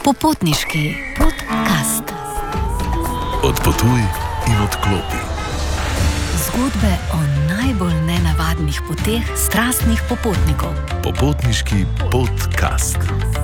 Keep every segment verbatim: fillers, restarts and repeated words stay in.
Popotniški podcast. Odpotuj in odklopi. Zgodbe o najbolj nenavadnih poteh strastnih popotnikov. Popotniški podcast.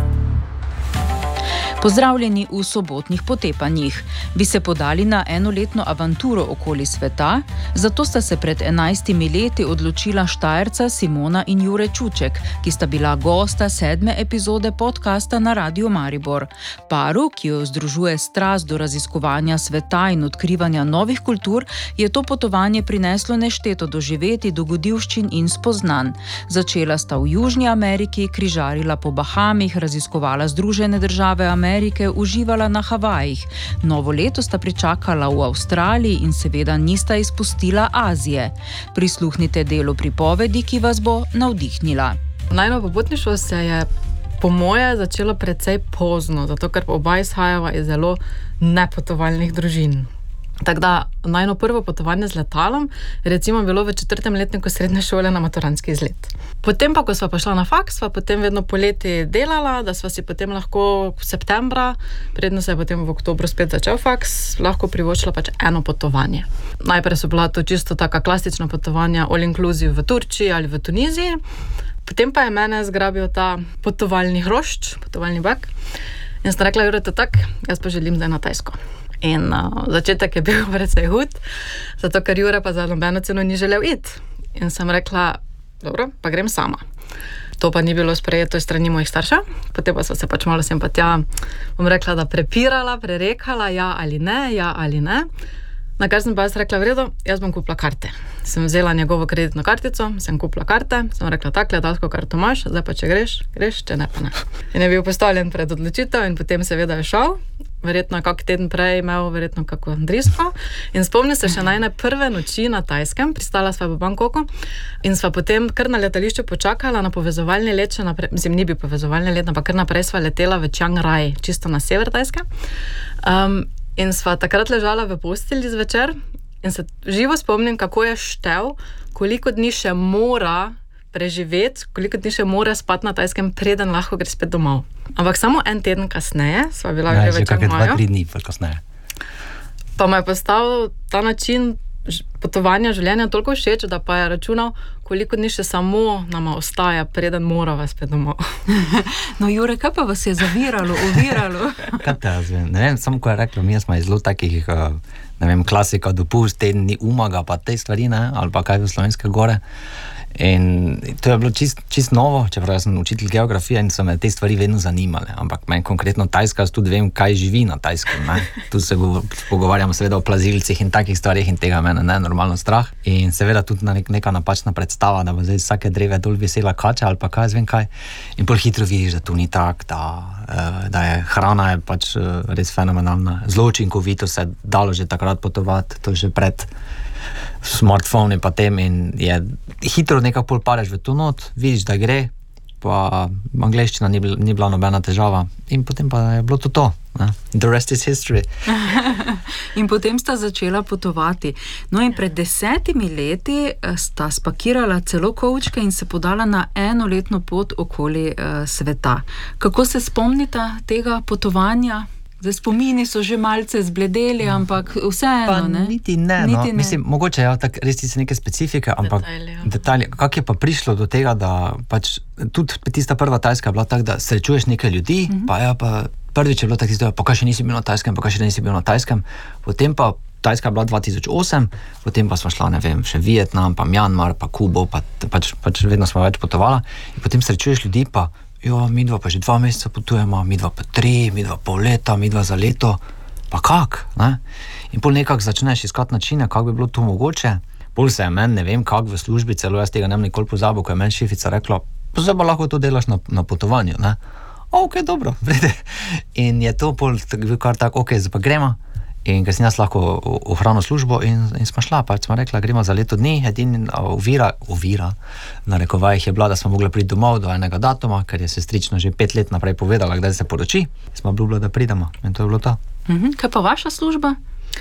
Pozdravljeni v sobotnih potepanjih. Bi se podali na enoletno avanturo okoli sveta, zato sta se pred enajstimi leti odločila Štajerca Simona in Jure Čuček, ki sta bila gosta sedme epizode podcasta na Radiu Maribor. Paru, ki jo združuje strast do raziskovanja sveta in odkrivanja novih kultur, je to potovanje prineslo nešteto doživeti, dogodivščin in spoznanj. Začela sta v Južni Ameriki, križarila po Bahamih, raziskovala Združene države Amerike, Amerike uživala na Havajih. Novo leto sta pričakala v Avstraliji in seveda nista izpustila Azije. Prisluhnite delu pripovedi, ki vas bo navdihnila. Najno popotništvo se je po moje začelo precej pozno, zato ker oba izhajava iz zelo nepotovalnih družin. Tako da najno prvo potovanje z letalom je recimo bilo v četrtem letniku srednje šole na maturantski izlet. Potem pa, ko sva prišla na faks, sva potem vedno poleti delala, da sva si potem lahko v septembra, predno se je potem v oktobru spet začel faks, lahko privoščila pač eno potovanje. Najprej so bila to čisto taka klasična potovanja all inclusive v Turčiji ali v Tuniziji, potem pa je mene zgrabil ta potovalni hrošč, potovalni bak in sem rekla, Jure, to tak, jaz pa želim zdaj na Tajsko. In uh, začetek je bil precej hud, zato ker Jure pa za nobeno ceno ni želel iti. In sem rekla, dobro, pa grem sama. To pa ni bilo sprejeto iz strani mojih staršev, potem pa so se pač malo sem pa tja, bom rekla, da prepirala, prerekala, ja ali ne, ja ali ne. Na kar sem pa jaz rekla, v redu, jaz bom kupila karte. Sem vzela njegovo kreditno kartico, sem kupila karte, sem rekla, tak, letalsko karto imaš, zdaj pa če greš, greš, če ne pa ne. In je bil postavljen pred odločitev in potem seveda je šel. Verjetno kak teden prej imel verjetno kako drisko. In spomnim se še najne prve noči na Tajskem, pristala sva v Bangkoku in sva potem kar na letališču počakala na povezovalni let, še naprej, mislim, ni bil povezovalni let, ampak kar naprej sva letela v Chiang Rai, čisto na sever Tajske. Um, in sva takrat ležala v postelji zvečer in se živo spomnim, kako je štel, koliko dni še mora preživeti, koliko dni še mora spati na Tajskem, preden lahko gre spet domov. Ampak samo en teden kasneje sva bila ja, že v Chiang Maju. Dva, tri dni kasneje. Pa me je postal ta način potovanja življenja toliko všeč, da pa je računal, koliko dni še samo nama ostaja, preden morava spet domov. No, Jure, kaj pa vas je zaviralo, oviralo? Kaj te razvijam? Ne vem, samo ko je rekla, mi smo iz zelo takih, ne vem, klasika, dopust, teden ni umaga, pa te stvari, ne, ali pa kaj v Slovenske gore. In to je bilo čist, čist novo, čeprav jaz sem učitelj geografije in so me te stvari vedno zanimale, ampak meni konkretno Tajska, jaz tudi vem, kaj živi na Tajskem, ne. Tu se pogovarjamo seveda o plazilcih in takih stvarih in tega mene ne normalno strah in seveda tudi na nek, neka napačna predstava, da bo zdaj vsake dreve dol vesela kača ali pa kaj, zvem kaj in pol hitro vidiš, da tu ni tak, da, da je hrana je pač res fenomenalna, zelo učinkovito se dalo že takrat potovati, to že pred smartphone pa tem in je hitro nekako pol padeš v to not, vidiš, da gre, pa angleščina ni, bil, ni bila nobena težava in potem pa je bilo to to. Ne? The rest is history. In potem sta začela potovati. No in pred desetimi leti sta spakirala celo kovčke in se podala na enoletno pot okoli uh, sveta. Kako se spomnita tega potovanja? Zdaj, spomini so že malce zbledeli, ampak vseeno, pa ne? Niti ne, niti no. ne. Mislim, mogoče je tak res tisti neke specifike, ampak Detalje, ja. detalje. Kako je pa prišlo do tega, da pač tudi tista prva Tajska je bila tak, da srečuješ nekaj ljudi, mm-hmm. pa ja, pa prvič je bilo tako, pa kaj še nisi bil na Tajskem, pa kaj še nisi bil na Tajskem, potem pa Tajska je bila dva tisoč osem, potem pa smo šla, ne vem, še Vietnam, pa Mjanmar, pa Kubo, pa pač, pač vedno smo več potovala in potem srečuješ ljudi, pa jo, midva pa že dva meseca potujemo, midva pa tri, midva pol leta, midva za leto, pa kak, ne? In pol nekako začneš iskati načine, kako bi bilo to mogoče. Pol se je meni, ne vem, kak v službi, celo jaz tega ne vem nikoli pozabil, ko je meni šefica rekla, pa zdaj pa lahko to delaš na, na potovanju, ne? Ok, dobro, vrede. In je to pol kar tako, ok, zdaj pa gremo. In ker sem jaz lahko ohranil službo in, in smo šla, pač smo rekla, gremo za leto dni, edini ovira, ovira, na rekovajih je bila, da smo mogli priti domov do enega datuma, ker je sestrična že pet let naprej povedala, kdaj se poroči, smo obljubila, da pridemo in to je bilo to. Mhm. Kaj pa vaša služba?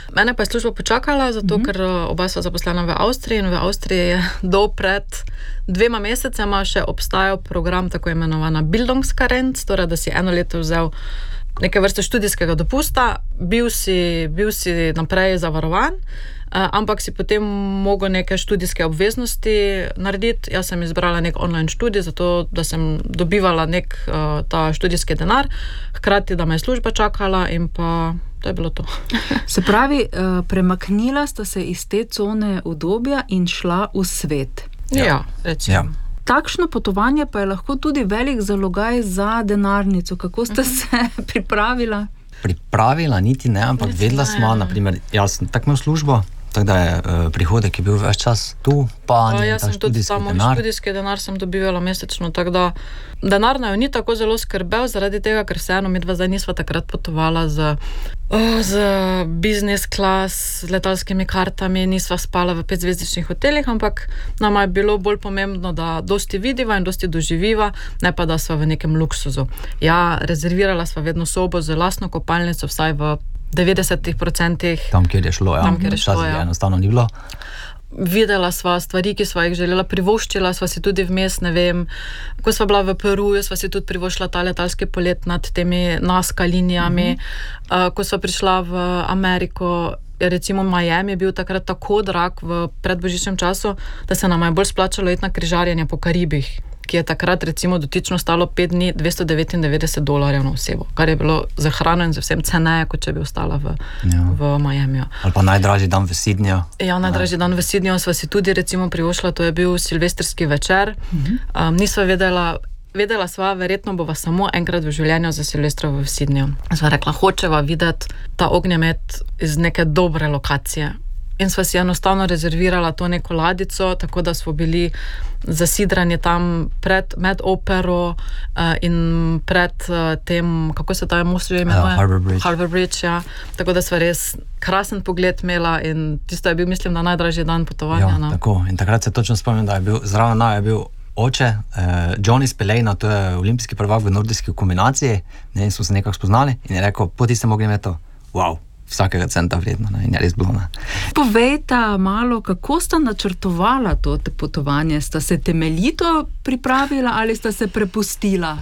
Mene pa je služba počakala, zato mm-hmm. ker oba sva zaposlena v Avstriji in v Avstriji je do pred dvema mesecema še obstajal program tako imenovana Bildungskarenz, torej da si eno leto vzel neke vrste študijskega dopusta, bil si, bil si naprej zavarovan, ampak si potem mogel neke študijske obveznosti narediti. Jaz sem izbrala nek online študij, zato da sem dobivala nek uh, ta študijski denar, hkrati, da me je služba čakala in pa to je bilo to. Se pravi, uh, premaknila sta se iz te cone udobja in šla v svet. Ja, ja recimo. Ja. Takšno potovanje pa je lahko tudi velik zalogaj za denarnico. Kako ste uh-huh. se pripravila? Pripravila niti ne, ampak Niti vedela smo, naprimer, jaz sem tako imel službo, tako da je uh, prihodek je bil več čas tu, pa ne, jaz sem tudi samo študijski denar sem dobivala mesečno, tako da denar naju ni tako zelo skrbel, zaradi tega, ker vseeno midva zdaj nisva takrat potovala z, oh, z business class, z letalskimi kartami, nisva spala v petzvezdičnih hotelih, ampak nama je bilo bolj pomembno, da dosti vidiva in dosti doživiva, ne pa da sva v nekem luksuzu. Ja, rezervirala sva vedno sobo z lastno kopalnico, vsaj v devetdeset procentih. Tam, kjer je šlo, ja. Tam, kjer je šlo, ja. Enostavno ni bilo. Videla sva stvari, ki sva jih želela, privoščila sva si tudi vmes, ne vem, ko sva bila v Peruju, sva si tudi privoščila ta letalski polet nad temi Nazca linijami, mm-hmm. uh, ko sva prišla v Ameriko, recimo Miami je bil takrat tako drag v predbožičnem času, da se nam je bolj splačalo iti na križarjenje po Karibih, ki je takrat recimo dotično stalo pet dni dvesto devetindevetdeset dolarjev na osebo, kar je bilo za hrano in za vsem ceneje, kot če bi ostala v, ja. v Miamiju. Ali pa najdražji dan v Sydneyju. Ja, najdražji dan v Sydneyju sva si tudi recimo privošla, to je bil silvestrski večer. Mhm. Um, nisva vedela, vedela sva, verjetno bova samo enkrat v življenju za Silvestrovo v Sydneyju. Sva rekla, hočeva videti ta ognjemet iz neke dobre lokacije. In sva si enostavno rezervirala to neko ladico, tako da smo bili zasidrani tam pred, med opero uh, in pred uh, tem, kako se ta most že imenuje? Uh, Harbour Bridge. Harbour Bridge, ja. Tako da sva res krasen pogled imela in tisto je bil, mislim, da najdražji dan potovanja. Ja, no. Tako. In takrat se točno spomnim, da je bil, zraven naj je bil oče, eh, Johnny Spillane, to je olimpijski prvak v nordijski kombinaciji, ne, in smo se nekako spoznali in je rekel, po tistem ognjemetu, wow, vsakega centa vredno, ne, in je res bilo, ne. Povejta malo, kako sta načrtovala to potovanje? Sta se temeljito pripravila ali sta se prepustila?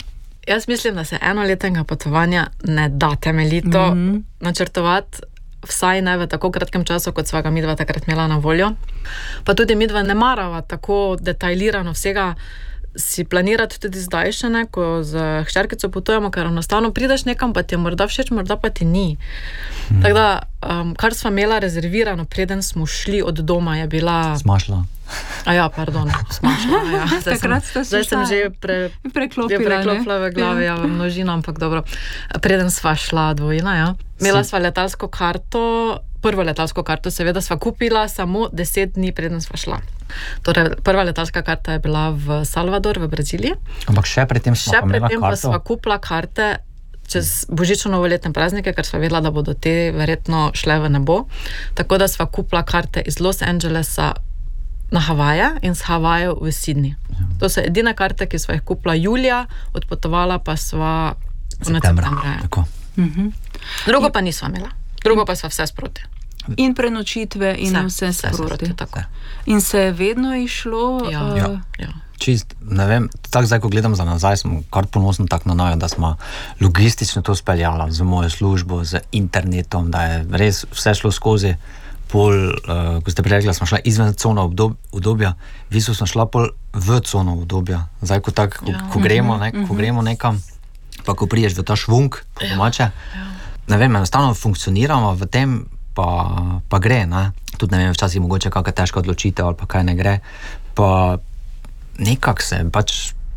Jaz mislim, da se enoletnega potovanja ne da temeljito mm-hmm. načrtovati, vsaj ne v tako kratkem času, kot sva ga midva takrat imela na voljo. Pa tudi midva ne marava tako detaljirano vsega si planirati tudi zdaj še ne, ko z hčerkico potujemo, ker enostavno prideš nekam, pa ti je morda všeč, morda pa ti ni. Hmm. Tako da, um, kar sva imela rezervirano, preden smo šli od doma, je bila... Smašla. A ja, pardon, smašla. Ja. Zdaj, sem, zdaj sem že pre, preklopila, preklopila v glavi, ja, v množino, ampak dobro. Preden sva šla dvojina, ja. Imela sva letalsko karto, prvo letalsko karto, seveda sva kupila samo deset dni, preden sva šla. Torej, prva letalska karta je bila v Salvador, v Braziliji. Ampak še predtem smo še pa imela predtem karto. Pa sva kupila karte čez božično-novoletne praznike, ker sva vedela, da bodo te verjetno šle v nebo. Tako da sva kupila karte iz Los Angelesa na Havaje in z Havajev v Sydney. Ja. To so edine karte, ki sva jih kupila julija, odpotovala pa sva konec septembra. Tako. Mhm. Drugo pa nisva imela. Drugo pa sva vse sproti. In prenočitve in vse, vse sproti. Tako. In se je vedno išlo... Ja, uh, ja, ja. Čist, ne vem, tako zdaj, ko gledam za nazaj, smo kar ponosno tako na najo, da smo logistično to speljala z mojo službo, z internetom, da je res vse šlo skozi pol, uh, ko ste prirekla, smo šla izven cona obdob, obdobja, v bistvu smo šla pol v cono obdobja. Zdaj, ko, tak, ko, Ja. ko, gremo, ne, Mhm, ko gremo nekam, pa ko priješ v ta švung, po domače, Ja. ne vem, enostavno funkcioniramo v tem, pa, pa gre, ne. Tudi ne vem, včasih mogoče kakšna težka odločitev ali pa kaj ne gre, pa nekako se pač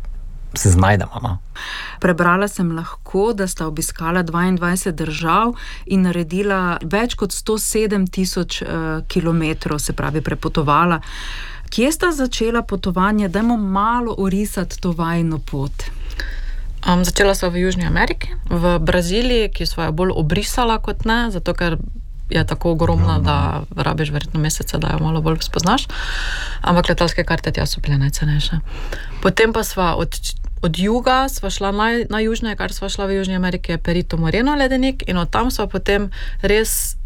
se znajdemo, no. Prebrala sem lahko, da sta obiskala dvaindvajset držav in naredila več kot sto sedem tisoč uh, kilometrov, se pravi prepotovala. Kje sta začela potovanje? Dajmo malo orisati to vajino pot. Um, začela sva v Južni Ameriki, v Braziliji, ki sva jo bolj obrisala kot ne, zato ker je tako ogromna, da rabiš verjetno mesece, da jo malo bolj spoznaš. Ampak letalske karte tja so bile najcenejše. Potem pa sva od, od juga, sva šla naj, najjužneje, kar sva šla v Južni Ameriki, je Perito Moreno ledenik in od tam sva potem res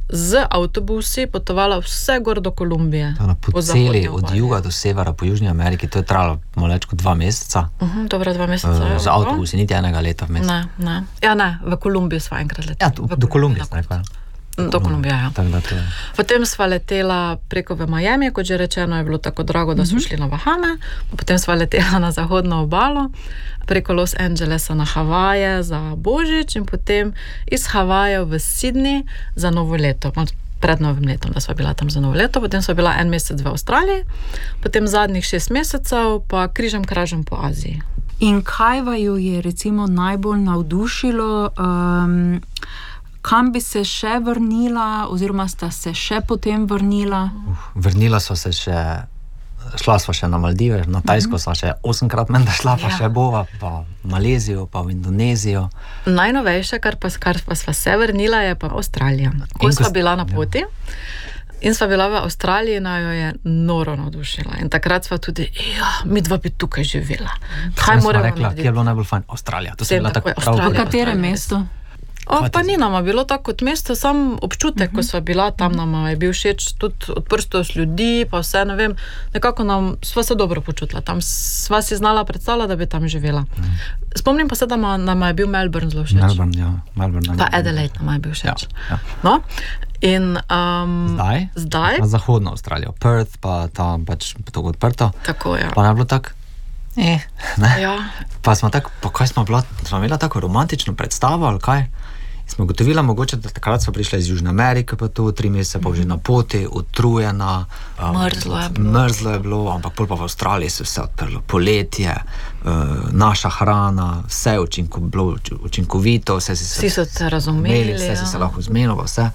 z avtobusi potovala vse gor do Kolumbije. Po, po celi, od juga do severa, po Južni Ameriki, to je trajalo malo več kot dva meseca. Uh-huh, dobro, dva meseca. Uh, z avtobusi, niti enega leta vmes. Ne, ne. Ja, ne, v Kolumbijo sva enkrat letela. Ja, do, do Kolumbije sva rekla. Do Kolumbije, ja. Tak, da, to je. Potem sva letela preko v Miami, kot že rečeno, je bilo tako drago, da smo šli na Bahame. Potem sva letela na zahodno obalo, preko Los Angelesa na Havaje za Božič in potem iz Havajev v Sydney za novo leto. Pred novim letom, da sva bila tam za novo leto. Potem sva bila en mesec v Avstraliji, potem zadnjih šest mesecev pa križem kražem po Aziji. In kaj vaju je recimo najbolj navdušilo, um, kam bi se še vrnila, oziroma sta se še potem vrnila? Uh, vrnila so se še, šla sva še na Maldive, na Tajsko sva še osemkrat menda šla, pa ja. še bova, pa v Malezijo, pa v Indonezijo. Najnovejše, kar pa, kar pa sva se vrnila, je pa Avstralija. Ko sva bila na poti, ja. In sva bila v Avstraliji, na jo je noro navdušila. In takrat sva tudi, ja, mi dva bi tukaj živela. Kaj moramo rekla, narediti? Kje je bilo najbolj fajn? Avstralija. To se je bila tako Avstralija. V katerem mestu? O, pa ni nama bilo tako kot mesto, sam občutek, uh-huh. ko sva bila tam, nama je bil všeč tudi odprstost ljudi, pa vse, ne vem, nekako nam, sva se dobro počutila, tam sva si znala predstavljati, da bi tam živela. Uh-huh. Spomnim pa se, da ma, nama je bil Melbourne zelo všeč. Melbourne, ja. Melbourne, pa Adelaide nama je bil všeč. Ja, ja. No, in um, zdaj? Zdaj? Na zahodno Avstralijo, Perth, pa tam pač tako odprto. Tako, ja. Pa ne bilo tako? Eh, ne? Ja. Pa smo tako, pa kaj smo bila, smo imela tako romantično predstavo, ali kaj? Smo gotovila, mogoče, da takrat smo prišla iz Južne Amerike, pa tu tri mesece pa že na poti, utrujena. Um, mrzlo je bilo. Mrzlo je bilo, ampak pol pa v Avstraliji se vse odprlo. Poletje, uh, naša hrana, vse je učinko, bilo učinkovito, vse si se... Vsi so te razumeli. Vse ja. si se lahko zmenilo, vse.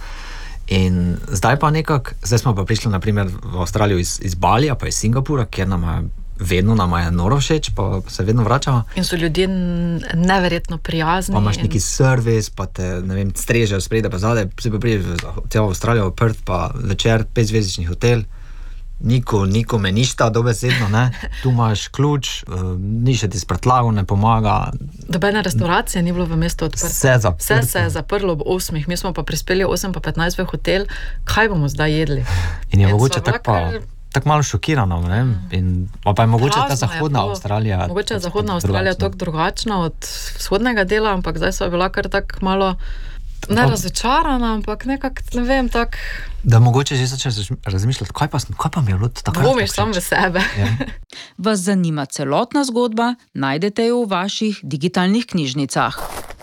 In zdaj pa nekako, zdaj smo pa prišli naprimer v Avstralijo iz, iz Balija, pa iz Singapura, kjer nam je vedno nama je noro všeč, pa se vedno vračamo. In so ljudje neverjetno prijazni. Pa imaš in... neki servis, pa te, ne vem, strežejo spredaj, pa zadaj, se pa priješ v celo Avstralijo, v Perth, pa večer, petzvezdični hotel, niko, niko me ništa, dobesedno, ne, tu imaš ključ, uh, ništa ti s prtljago ne pomaga. Dobene restauracije ni bilo v mestu odprte. Vse zaprlo. Vse se je zaprlo ob osmih, mi smo pa prispeli osem pa petnajst v hotel, kaj bomo zdaj jedli? In je in mogoče tako pa... tako malo šokirano, ne? In, pa je mogoče Razno ta zahodna je Avstralija... Mogoče je zahodna Avstralija tako drugačna od vzhodnega dela, ampak zdaj so bila kar tako malo ne razočarana, ampak nekako, ne vem, tak... Da mogoče že začneš razmišljati, kaj pa, kaj pa mi je bilo takrat? Dvomiš sam v sebe. Ja. Vas zanima celotna zgodba? Najdete jo v vaših digitalnih knjižnicah.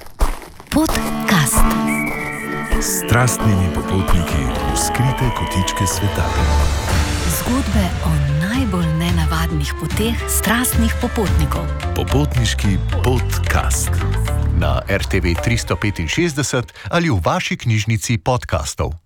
Podcast. S strastnimi popotniki v skrite kotičke sveta. Zgodbe o najbolj nenavadnih poteh strastnih popotnikov. Popotniški podcast. Na R T V tristo petinšestdeset ali v vaši knjižnici podcastov.